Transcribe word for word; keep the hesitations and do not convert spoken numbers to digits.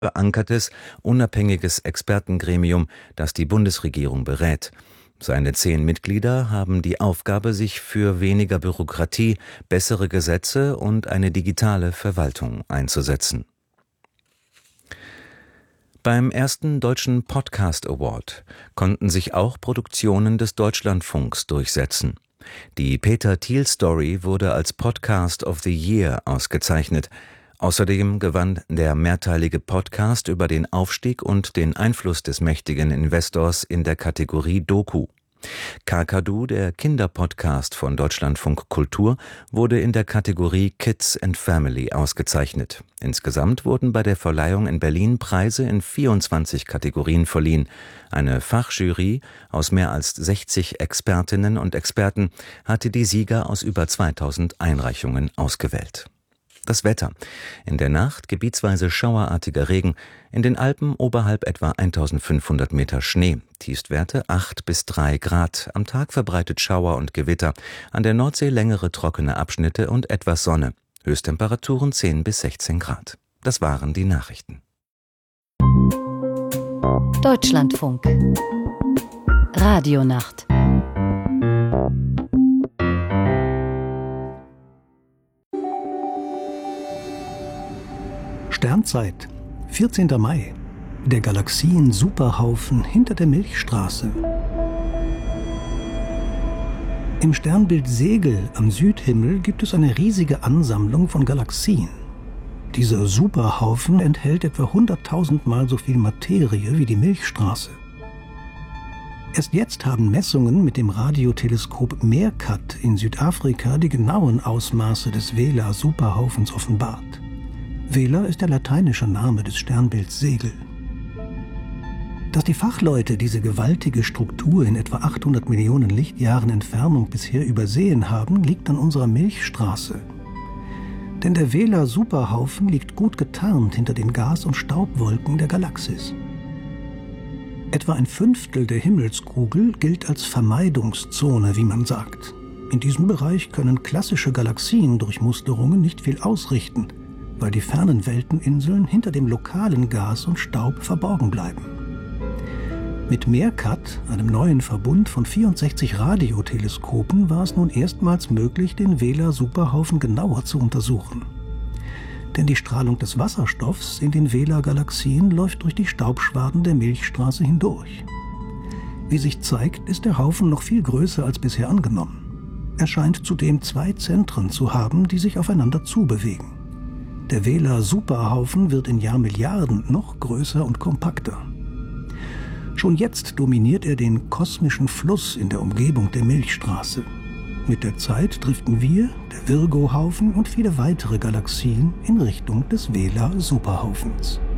verankertes, unabhängiges Expertengremium, das die Bundesregierung berät. Seine zehn Mitglieder haben die Aufgabe, sich für weniger Bürokratie, bessere Gesetze und eine digitale Verwaltung einzusetzen. Beim ersten Deutschen Podcast Award konnten sich auch Produktionen des Deutschlandfunks durchsetzen. Die Peter Thiel Story wurde als Podcast of the Year ausgezeichnet. Außerdem gewann der mehrteilige Podcast über den Aufstieg und den Einfluss des mächtigen Investors in der Kategorie Doku. Kakadu, der Kinderpodcast von Deutschlandfunk Kultur, wurde in der Kategorie Kids and Family ausgezeichnet. Insgesamt wurden bei der Verleihung in Berlin Preise in vierundzwanzig Kategorien verliehen. Eine Fachjury aus mehr als sechzig Expertinnen und Experten hatte die Sieger aus über zweitausend Einreichungen ausgewählt. Das Wetter. In der Nacht gebietsweise schauerartiger Regen, in den Alpen oberhalb etwa eintausendfünfhundert Meter Schnee, Tiefstwerte acht bis drei Grad, am Tag verbreitet Schauer und Gewitter, an der Nordsee längere trockene Abschnitte und etwas Sonne, Höchsttemperaturen zehn bis sechzehn Grad. Das waren die Nachrichten. Deutschlandfunk Radionacht. Sternzeit, vierzehnter Mai. Der Galaxien-Superhaufen hinter der Milchstraße. Im Sternbild Segel am Südhimmel gibt es eine riesige Ansammlung von Galaxien. Dieser Superhaufen enthält etwa hunderttausend Mal so viel Materie wie die Milchstraße. Erst jetzt haben Messungen mit dem Radioteleskop Meerkat in Südafrika die genauen Ausmaße des Vela-Superhaufens offenbart. Vela ist der lateinische Name des Sternbilds Segel. Dass die Fachleute diese gewaltige Struktur in etwa achthundert Millionen Lichtjahren Entfernung bisher übersehen haben, liegt an unserer Milchstraße. Denn der Vela-Superhaufen liegt gut getarnt hinter den Gas- und Staubwolken der Galaxis. Etwa ein Fünftel der Himmelskugel gilt als Vermeidungszone, wie man sagt. In diesem Bereich können klassische Galaxiendurchmusterungen nicht viel ausrichten, weil die fernen Welteninseln hinter dem lokalen Gas und Staub verborgen bleiben. Mit Meerkat, einem neuen Verbund von vierundsechzig Radioteleskopen, war es nun erstmals möglich, den Vela-Superhaufen genauer zu untersuchen. Denn die Strahlung des Wasserstoffs in den Vela-Galaxien läuft durch die Staubschwaden der Milchstraße hindurch. Wie sich zeigt, ist der Haufen noch viel größer als bisher angenommen. Er scheint zudem zwei Zentren zu haben, die sich aufeinander zubewegen. Der Vela-Superhaufen wird in Jahrmilliarden noch größer und kompakter. Schon jetzt dominiert er den kosmischen Fluss in der Umgebung der Milchstraße. Mit der Zeit driften wir, der Virgo-Haufen und viele weitere Galaxien in Richtung des Vela-Superhaufens.